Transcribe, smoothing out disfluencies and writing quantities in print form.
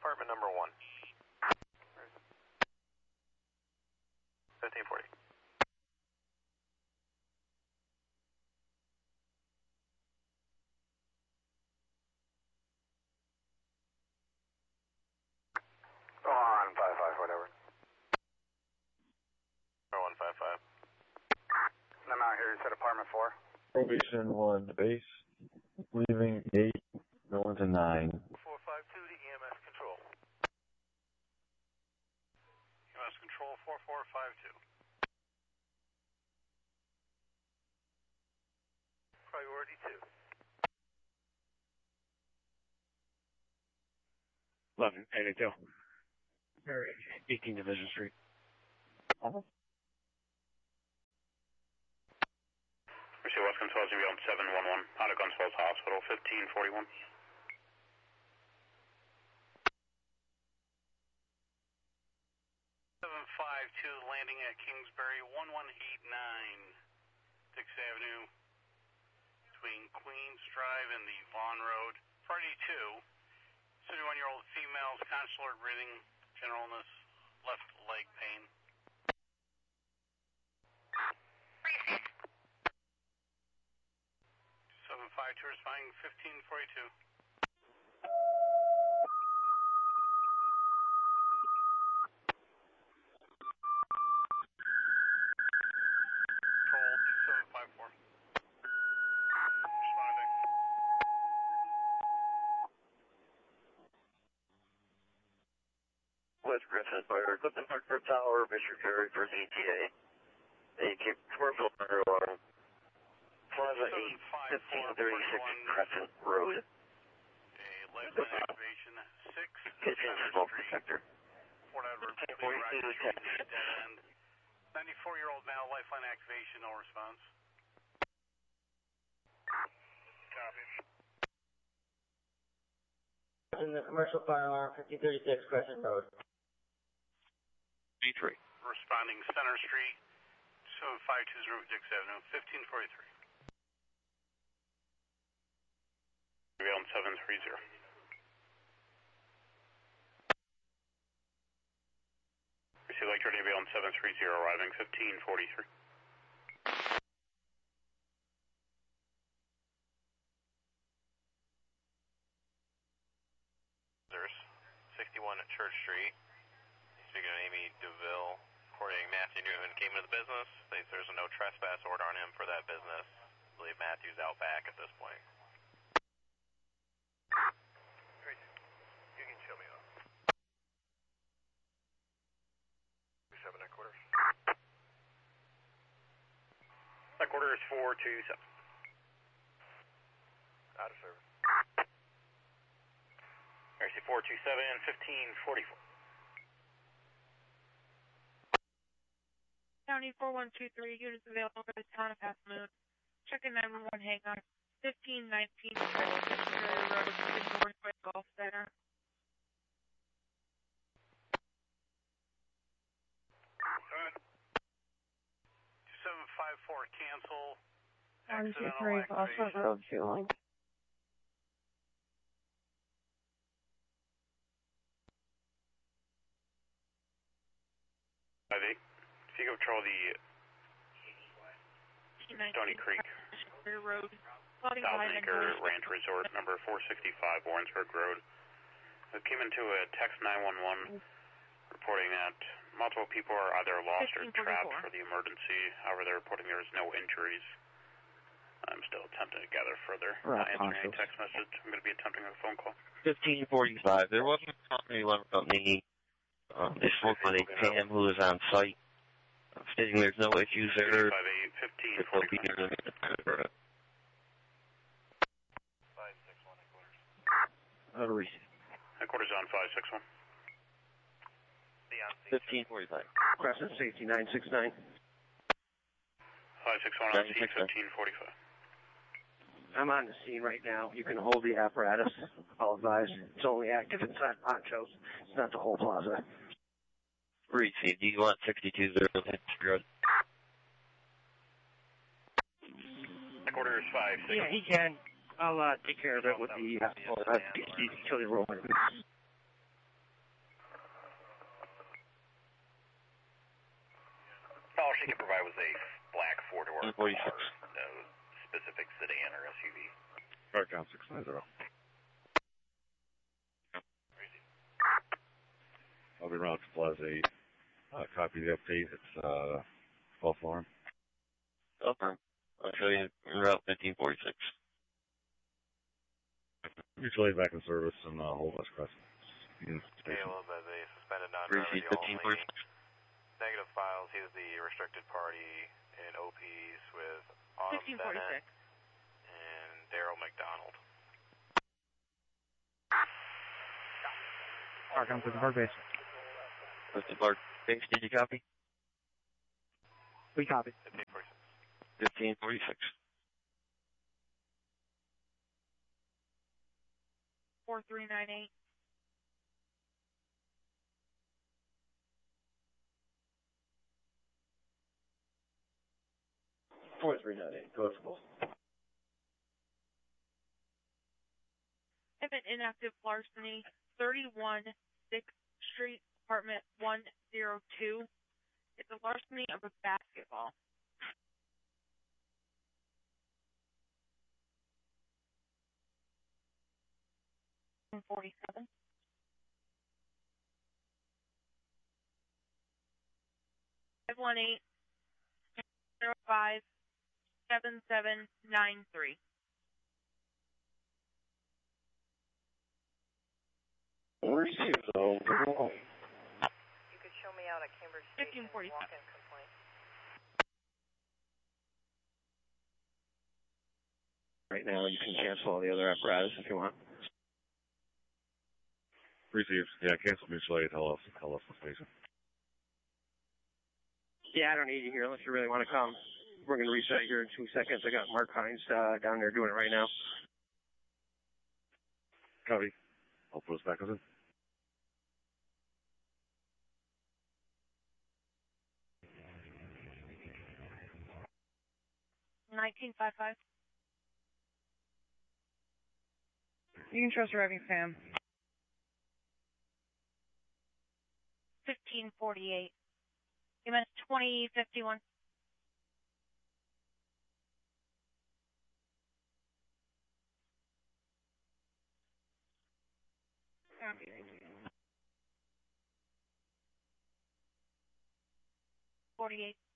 Apartment number 1. 1540. Go on, 55, whatever. 155. I'm out here, you said apartment 4? Probation 1 to base. Leaving 8, going to 9. 452 to EMS control. EMS control 4452. Priority 2. 1182. 18 Division Street. Mercy West Control, on 711, out of Gunswells Hospital, 1541. Landing at Kingsbury, 1189 Dix Avenue, between Queens Drive and the Vaughn Road. Party 2, 71-year-old female, consular breathing, general illness, left leg pain. 752 responding 1542. Control 2754. Responding. West Griffin Fire, Clifton Hartford Tower, Mr. Ferry for ETA. A commercial fire alarm. Plaza 8, 1536 Crescent Road. A lifeline activation 6. Kitchen smoke detector. Fort Edward, dead end. 94-year-old male, lifeline activation, no response. Copy. In the commercial fire alarm, 1536 Crescent Road. B3. Responding Center Street, 7520 Dix Avenue, 1543. On 730. Receive Lecture DB on 730, arriving 1543. There's 61 at Church Street. Speaking of Amy DeVille, reporting Matthew Newman came into the business. There's a no trespass order on him for that business. I believe Matthew's out back at this point. Great. You can show me off. 7 headquarters. Headquarters 427. Out of service. RC 427, 1544. County 4123, units available for the town of Half Moon. Checking 911 hang on. 1519 Missouri Road, Northwest Golf Center. 2754 cancel. 123 Gosford Road, fueling. If you go control the Stony Creek, Road, 1,000-acre ranch resort, number 465 Warrensburg Road. It came into a text 911 reporting that multiple people are either lost or trapped for the emergency. However, they're reporting there is no injuries. I'm still attempting to gather further. Answering any text message. I'm going to be attempting a phone call. 1545. There wasn't a company, they spoke with a Pam who was on site, stating there's no issues there. 1545. 561 headquarters. Headquarters on 561. 1545. Crescent Safety 969. 561 on C, 1545. I'm on the scene right now. You can hold the apparatus. I'll advise. It's only active inside Ponchos. It's not the whole plaza. Receive. Do you want 6200? Good. Headquarters 561. Yeah, he can. I'll take care of it with the utility room. 1546. No specific sedan or SUV. Arcon 690. I'll be around to Plaza 8. Copy the update. It's 12 alarm. Okay. I'll show you en route 1546. Mutually back in service and hold West Crest. Caleb as a suspended non-driver only. Negative files. He's the restricted party in OPs with Autumn Bennett and Daryl McDonald. Arkham to the Park base. What's the Park base? Did you copy? We copy. 1546. 4398. Coachable. I have an inactive larceny, 31 6th Street, apartment 102. It's a larceny of a basketball. $47. Five 518-05-7793. Receive though. You could show me out at Cambridge Station. 1547. Walk-in complaint. Right now, you can cancel all the other apparatus if you want. Received. Yeah, cancel mutual aid. Tell us the station. Yeah, I don't need you here unless you really want to come. We're going to reset here in 2 seconds. I got Mark Hines down there doing it right now. Copy. I'll put us back in. 1955. You can trust driving, Sam. 1548. MS 2051. Copy. 48.